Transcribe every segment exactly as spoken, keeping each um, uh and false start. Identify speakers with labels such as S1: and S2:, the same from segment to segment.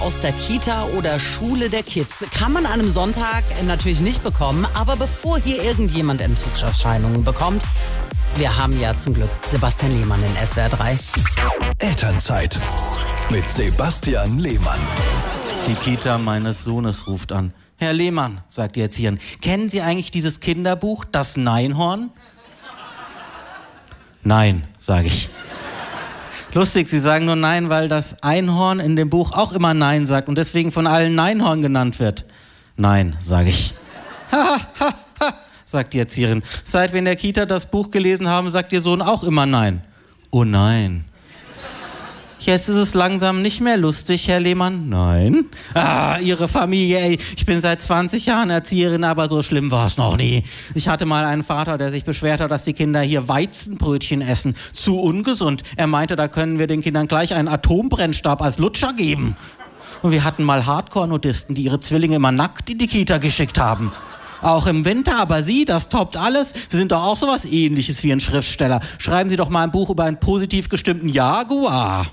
S1: Aus der Kita oder Schule der Kids kann man an einem Sonntag natürlich nicht bekommen, aber bevor hier irgendjemand Entzugserscheinungen bekommt, wir haben ja zum Glück Sebastian Lehmann in S W R drei.
S2: Elternzeit mit Sebastian Lehmann.
S3: Die Kita meines Sohnes ruft an. Herr Lehmann, sagt die Erzieherin, kennen Sie eigentlich dieses Kinderbuch, das Neinhorn? Nein, sage ich. Lustig, Sie sagen nur Nein, weil das Einhorn in dem Buch auch immer Nein sagt und deswegen von allen Neinhorn genannt wird. Nein, sage ich. Ha, ha, ha, sagt die Erzieherin. Seit wir in der Kita das Buch gelesen haben, sagt Ihr Sohn auch immer Nein. Oh nein. Jetzt ist es langsam nicht mehr lustig, Herr Lehmann. Nein. Ah, Ihre Familie, ey. Ich bin seit zwanzig Jahren Erzieherin, aber so schlimm war es noch nie. Ich hatte mal einen Vater, der sich beschwert hat, dass die Kinder hier Weizenbrötchen essen. Zu ungesund. Er meinte, da können wir den Kindern gleich einen Atombrennstab als Lutscher geben. Und wir hatten mal Hardcore-Nudisten, die ihre Zwillinge immer nackt in die Kita geschickt haben. Auch im Winter, aber Sie, das toppt alles. Sie sind doch auch sowas Ähnliches wie ein Schriftsteller. Schreiben Sie doch mal ein Buch über einen positiv gestimmten Jaguar.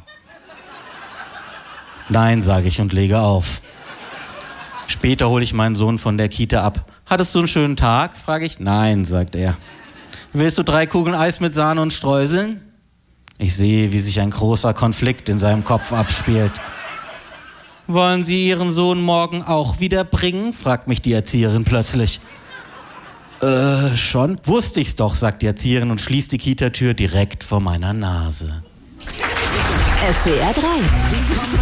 S3: Nein, sage ich und lege auf. Später hole ich meinen Sohn von der Kita ab. Hattest du einen schönen Tag? Frage ich. Nein, sagt er. Willst du drei Kugeln Eis mit Sahne und Streuseln? Ich sehe, wie sich ein großer Konflikt in seinem Kopf abspielt. Wollen Sie Ihren Sohn morgen auch wieder bringen? Fragt mich die Erzieherin plötzlich. Äh, schon? Wusste ich's doch, sagt die Erzieherin und schließt die Kita-Tür direkt vor meiner Nase.
S4: S W R drei.